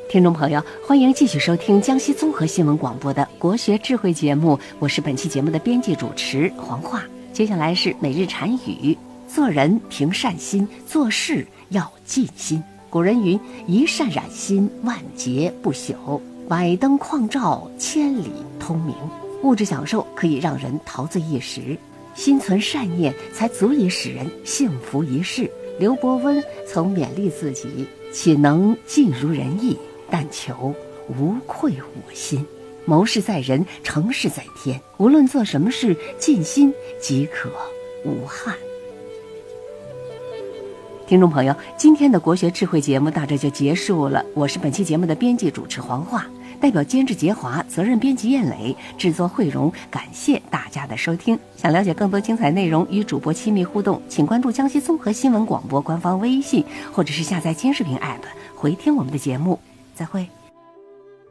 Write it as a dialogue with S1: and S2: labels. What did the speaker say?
S1: 听众朋友，欢迎继续收听江西综合新闻广播的国学智慧节目，我是本期节目的编辑主持黄华。接下来是每日禅语，做人凭善心，做事要尽心。古人云：一善染心，万劫不朽；百灯旷照，千里通明。物质享受可以让人陶醉一时，心存善念才足以使人幸福一世。刘伯温曾勉励自己：岂能尽如人意，但求无愧我心。谋事在人，成事在天，无论做什么事，尽心即可无憾。听众朋友，今天的国学智慧节目到这就结束了。我是本期节目的编辑主持黄华，代表监制杰华，责任编辑燕磊，制作慧荣，感谢大家的收听。想了解更多精彩内容，与主播亲密互动，请关注江西综合新闻广播官方微信，或者是下载金视频 App 回听我们的节目。再会。